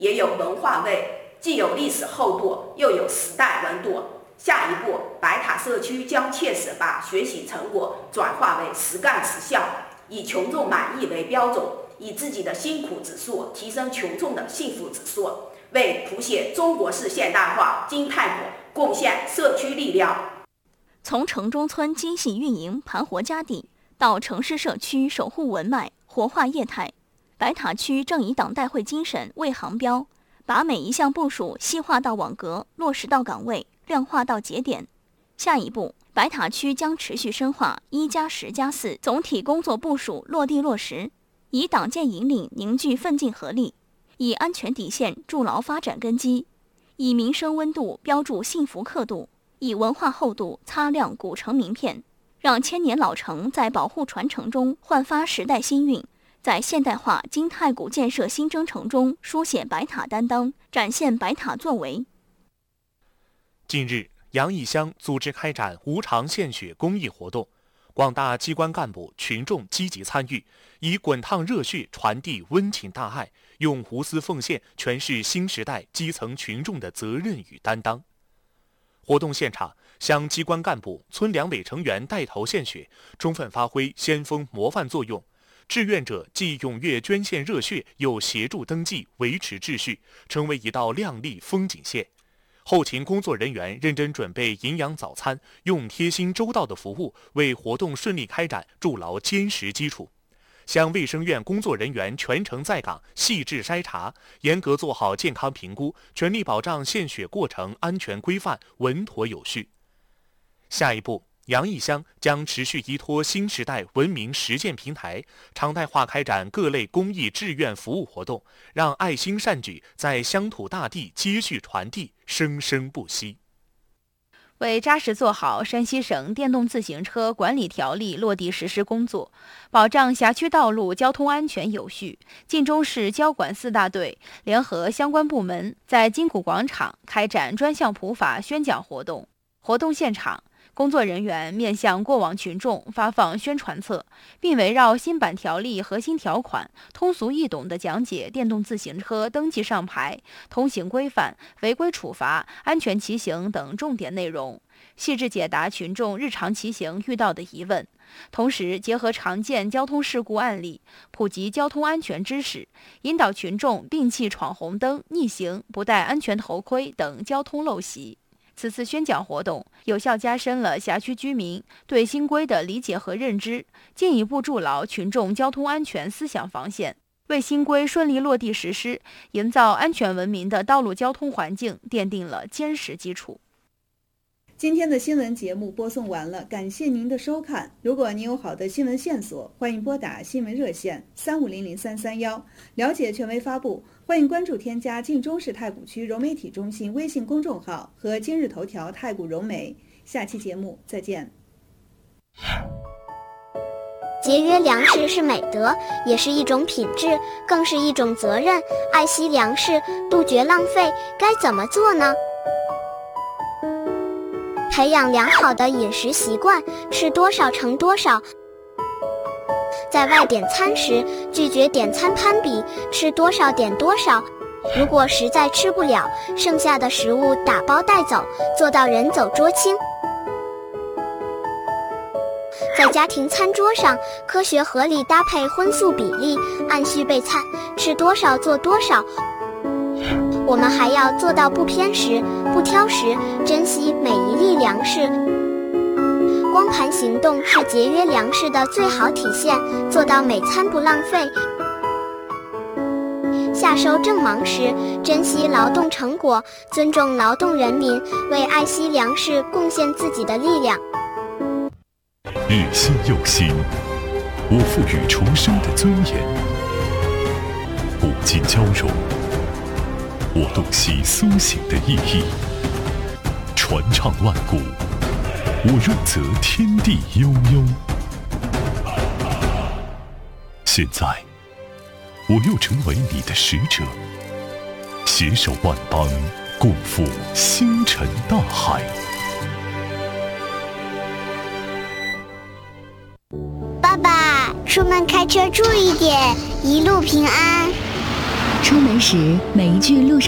也有文化味，既有历史厚度，又有时代温度。下一步，白塔社区将切实把学习成果转化为实干实效，以群众满意为标准，以自己的辛苦指数提升群众的幸福指数，为谱写中国式现代化金太古贡献社区力量。 从城中村精细运营盘活家底，到城市社区守护文脉活化业态，白塔区正以党代会精神为航标，把每一项部署细化到网格，落实到岗位，量化到节点。下一步，白塔区将持续深化1+10+4总体工作部署落地落实，以党建引领凝聚奋进合力，以安全底线筑牢发展根基，以民生温度标注幸福刻度，以文化厚度擦亮古城名片，让千年老城在保护传承中焕发时代新韵，在现代化金太古建设新征程中书写白塔担当，展现白塔作为。 近日，杨义乡组织开展无偿献血公益活动，广大机关干部群众积极参与，以滚烫热血传递温情大爱，用无私奉献诠释新时代基层群众的责任与担当。活动现场，乡机关干部、村两委成员带头献血，充分发挥先锋模范作用。志愿者既踊跃捐献热血，又协助登记维持秩序，成为一道亮丽风景线。后勤工作人员认真准备营养早餐，用贴心周到的服务为活动顺利开展筑牢坚实基础。乡卫生院工作人员全程在岗，细致筛查，严格做好健康评估，全力保障献血过程安全规范、稳妥有序。下一步，杨义乡将持续依托新时代文明实践平台，常态化开展各类公益志愿服务活动，让爱心善举在乡土大地接续传递，生生不息。 为扎实做好山西省电动自行车管理条例落地实施工作，保障辖区道路交通安全有序，晋中市交管4大队联合相关部门在金谷广场开展专项普法宣讲活动。活动现场，工作人员面向过往群众发放宣传册，并围绕新版条例核心条款，通俗易懂地讲解电动自行车登记上牌、通行规范、违规处罚、安全骑行等重点内容，细致解答群众日常骑行遇到的疑问。同时，结合常见交通事故案例，普及交通安全知识，引导群众摒弃闯红灯、逆行、不戴安全头盔等交通陋习。此次宣讲活动有效加深了辖区居民对新规的理解和认知，进一步筑牢群众交通安全思想防线，为新规顺利落地实施、营造安全文明的道路交通环境奠定了坚实基础。 今天的新闻节目播送完了，感谢您的收看。如果您有好的新闻线索，欢迎拨打新闻热线3500-331，了解权威发布。欢迎关注添加晋中市太谷区融媒体中心微信公众号和今日头条太谷融媒。下期节目再见。 节约粮食是美德，也是一种品质，更是一种责任。爱惜粮食，杜绝浪费，该怎么做呢？培养良好的饮食习惯，吃多少盛多少。在外点餐时，拒绝点餐攀比，吃多少点多少。如果实在吃不了，剩下的食物打包带走，做到人走桌轻。在家庭餐桌上，科学合理搭配荤素比例，按需备菜，吃多少做多少。我们还要做到不偏食、不挑食，珍惜每一粒粮食。光盘行动是节约粮食的最好体现，做到每餐不浪费。夏收正忙时，珍惜劳动成果，尊重劳动人民，为爱惜粮食贡献自己的力量。 日新又新，我赋予重生的尊严。古今交融，我洞悉苏醒的意义。传唱万古，我润泽天地悠悠。现在，我又成为你的使者，携手万邦，共赴星辰大海。 爸爸，出门开车注意点，一路平安。 出门时每一句路上